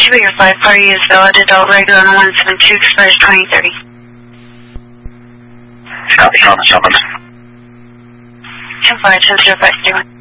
Your flight party is valid adult regular on 172 expires 2030. Copy on the summons. 2520531.